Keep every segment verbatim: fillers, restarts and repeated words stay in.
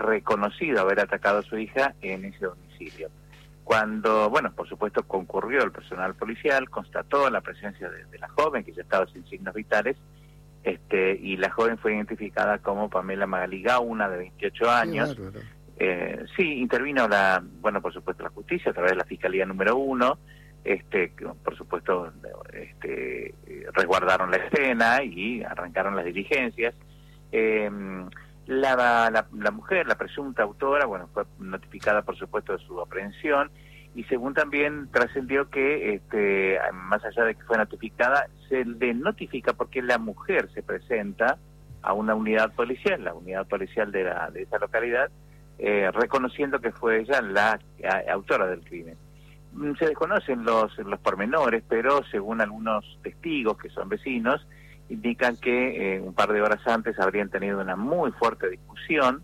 reconocido haber atacado a su hija en ese domicilio. Cuando, bueno, por supuesto concurrió el personal policial, constató la presencia de, de la joven, que ya estaba sin signos vitales, este, y la joven fue identificada como Pamela Magalí Gauna, de veintiocho años. Eh, sí, intervino la, bueno, por supuesto la justicia a través de la Fiscalía número uno, este, que, por supuesto, este, resguardaron la escena y arrancaron las diligencias. Eh, la, la, la mujer, la presunta autora, bueno, fue notificada, por supuesto, de su aprehensión, y según también trascendió que, este, más allá de que fue notificada, se le notifica porque la mujer se presenta a una unidad policial, la unidad policial de, la, de esa localidad, eh, reconociendo que fue ella la a, autora del crimen. Se desconocen los, los pormenores, pero según algunos testigos que son vecinos, indican que eh, un par de horas antes habrían tenido una muy fuerte discusión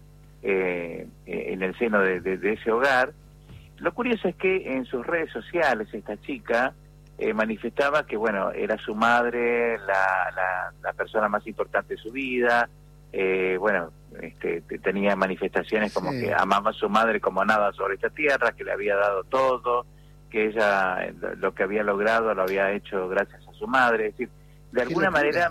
eh, en el seno de, de, de ese hogar. Lo curioso es que en sus redes sociales esta chica eh, manifestaba que, bueno, era su madre, la, la, la persona más importante de su vida, eh, bueno, este, tenía manifestaciones como sí. que amaba a su madre como nada sobre esta tierra, que le había dado todo, que ella lo que había logrado lo había hecho gracias a su madre. Es decir, de alguna manera,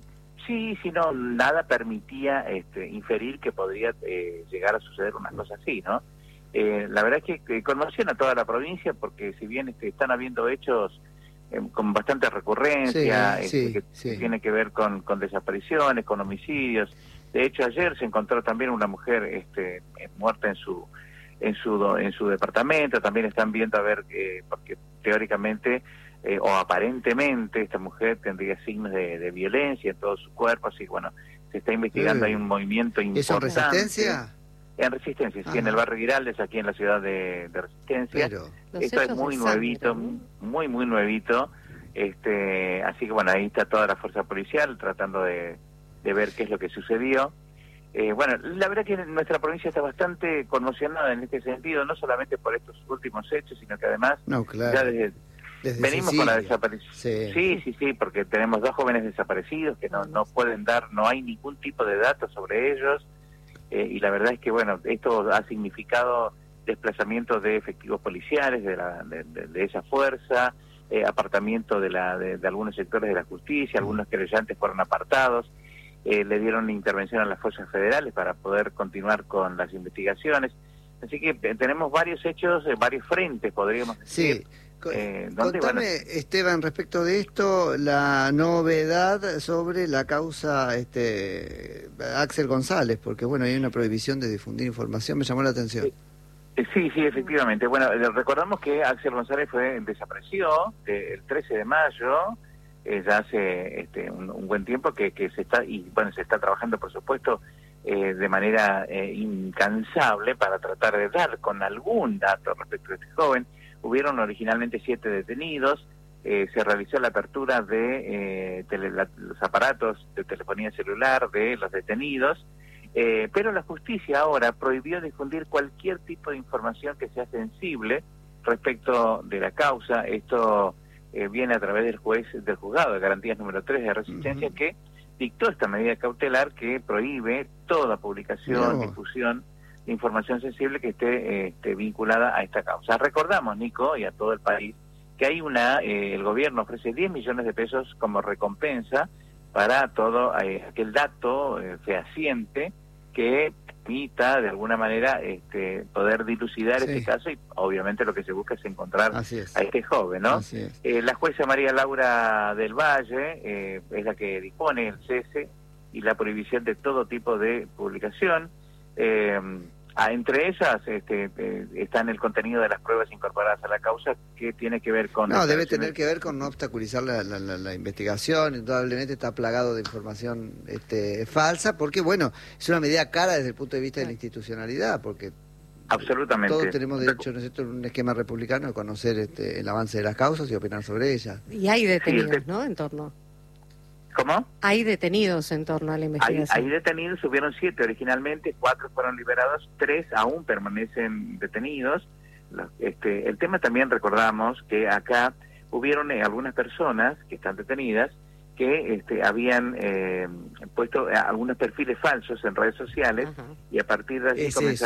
sí, si no, nada permitía este, inferir que podría eh, llegar a suceder una cosa así, ¿no? Eh, la verdad es que, que conmociona a toda la provincia, porque si bien este, están habiendo hechos eh, con bastante recurrencia, sí, este, sí, que, sí. que tiene que ver con, con desapariciones, con homicidios. De hecho, ayer se encontró también una mujer este, muerta en su en su en su departamento. También están viendo a ver, eh, porque teóricamente eh, o aparentemente esta mujer tendría signos de, de violencia en todo su cuerpo, así bueno, se está investigando, eh, hay un movimiento importante. ¿Eso en Resistencia? En Resistencia, sí, Ajá. en el barrio Giraldes, aquí en la ciudad de, de Resistencia. Pero esto es muy nuevito, sangre, ¿no? muy, muy nuevito, este así que bueno, ahí está toda la fuerza policial tratando de, de ver qué es lo que sucedió. Eh, bueno, la verdad que nuestra provincia está bastante conmocionada en este sentido, no solamente por estos últimos hechos, sino que además no, claro. ya desde, desde venimos Sicilia. Con la desaparición. Sí. sí, sí, sí, porque tenemos dos jóvenes desaparecidos que no, no pueden dar, no hay ningún tipo de datos sobre ellos, eh, y la verdad es que, bueno, esto ha significado desplazamiento de efectivos policiales, de, la, de, de, de esa fuerza, eh, apartamiento de, la, de, de algunos sectores de la justicia, algunos querellantes fueron apartados. Eh, le dieron intervención a las fuerzas federales para poder continuar con las investigaciones. Así que eh, tenemos varios hechos, eh, varios frentes, podríamos decir. Sí. Eh, Contame, bueno, Esteban, respecto de esto, la novedad sobre la causa este Axel González, porque bueno, hay una prohibición de difundir información, me llamó la atención. Sí, sí, sí, efectivamente. Bueno, recordamos que Axel González fue desapareció eh, el trece de mayo, Eh, ya hace este, un, un buen tiempo que, que se está, y bueno, se está trabajando, por supuesto, eh, de manera eh, incansable para tratar de dar con algún dato respecto a este joven. Hubieron originalmente siete detenidos, eh, se realizó la apertura de eh, tele, la, los aparatos de telefonía celular de los detenidos, eh, pero la justicia ahora prohibió difundir cualquier tipo de información que sea sensible respecto de la causa. Esto Eh, viene a través del juez del juzgado de garantías número tres de Resistencia, uh-huh. que dictó esta medida cautelar que prohíbe toda publicación, no. difusión de información sensible que esté este, vinculada a esta causa. Recordamos, Nico, y a todo el país, que hay una, eh, el gobierno ofrece diez millones de pesos como recompensa para todo eh, aquel dato eh, fehaciente que permita de alguna manera este, poder dilucidar sí. este caso, y obviamente lo que se busca es encontrar es. a este joven, ¿no? Eh, la jueza María Laura del Valle eh, es la que dispone el cese y la prohibición de todo tipo de publicación. Eh, entre ellas este, eh, están el contenido de las pruebas incorporadas a la causa, que tiene que ver con... No, debe tener que ver con no obstaculizar la, la, la, la investigación. Indudablemente está plagado de información este, falsa, porque bueno, es una medida cara desde el punto de vista de la institucionalidad, porque absolutamente todos tenemos derecho, ¿no es cierto?, en un esquema republicano, a conocer este, el avance de las causas y opinar sobre ellas. Y hay detenidos, sí, ¿no?, en torno... ¿Cómo? Hay detenidos en torno a la investigación. Hay, hay detenidos, hubieron siete originalmente, cuatro fueron liberados, tres aún permanecen detenidos. Este, el tema también, recordamos que acá hubieron eh, algunas personas que están detenidas que este, habían eh, puesto eh, algunos perfiles falsos en redes sociales, uh-huh. y a partir de allí comenzaron